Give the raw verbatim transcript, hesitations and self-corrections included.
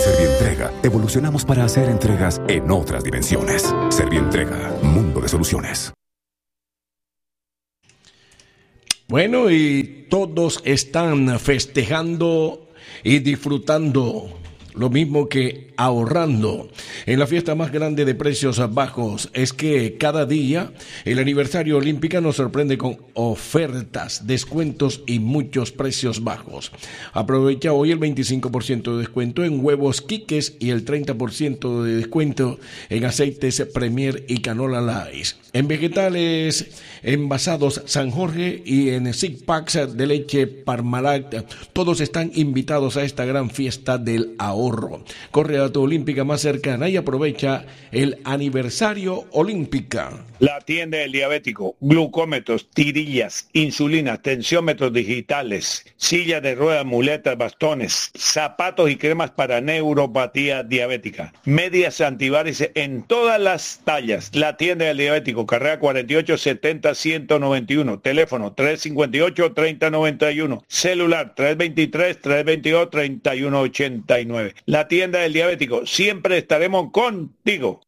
Servientrega, evolucionamos para hacer entregas en otras dimensiones. Servientrega, mundo de soluciones. Bueno, y todos están festejando y disfrutando lo mismo que ahorrando. En la fiesta más grande de precios bajos es que cada día el aniversario olímpica nos sorprende con ofertas, descuentos y muchos precios bajos. Aprovecha hoy el veinticinco por ciento de descuento en huevos Quiques y el treinta por ciento de descuento en aceites Premier y Canola Light. En vegetales envasados San Jorge y en six packs de leche Parmalat, todos están invitados a esta gran fiesta del ahorro. Corre a tu Olímpica más cercana y aprovecha el aniversario Olímpica. La tienda del diabético, glucómetros, tirillas, insulina, tensiómetros digitales, sillas de ruedas, muletas, bastones, zapatos y cremas para neuropatía diabética, medias antivarices en todas las tallas. La tienda del diabético, carrera cuarenta y ocho setenta ciento noventa y uno, teléfono tres cincuenta y ocho treinta noventa y uno, celular tres veintitrés trescientos veintidós treinta y uno ochenta y nueve. La tienda del diabético, siempre estaremos contigo.